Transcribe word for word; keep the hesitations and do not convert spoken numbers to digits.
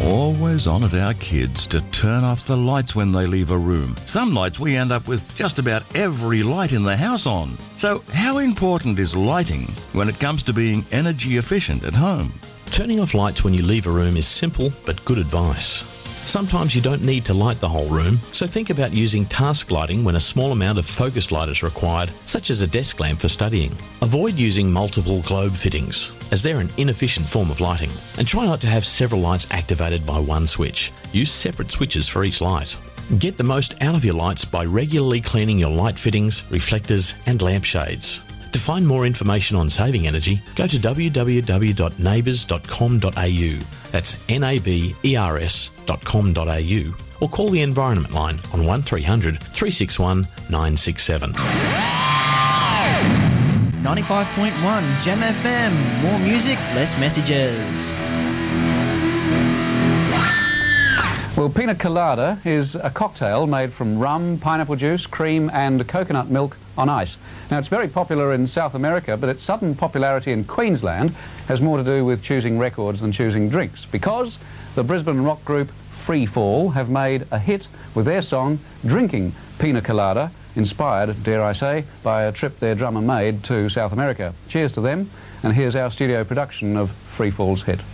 Always on at our kids to turn off the lights when they leave a room. Some nights we end up with just about every light in the house on. So how important is lighting when it comes to being energy efficient at home? Turning off lights when you leave a room is simple but good advice. Sometimes you don't need to light the whole room, so think about using task lighting when a small amount of focus light is required, such as a desk lamp for studying. Avoid using multiple globe fittings, as they're an inefficient form of lighting. And try not to have several lights activated by one switch. Use separate switches for each light. Get the most out of your lights by regularly cleaning your light fittings, reflectors and lampshades. To find more information on saving energy, go to w w w dot nabors dot com dot a u. That's N A B E R S dot com dot a u, or call the Environment Line on one three hundred, three six one, nine six seven. ninety-five point one Gem F M. More music, less messages. Well, pina colada is a cocktail made from rum, pineapple juice, cream and coconut milk on ice. Now, it's very popular in South America, but its sudden popularity in Queensland has more to do with choosing records than choosing drinks, because the Brisbane rock group Free Fall have made a hit with their song Drinking Pina Colada, inspired, dare I say, by a trip their drummer made to South America. Cheers to them, and here's our studio production of Free Fall's hit.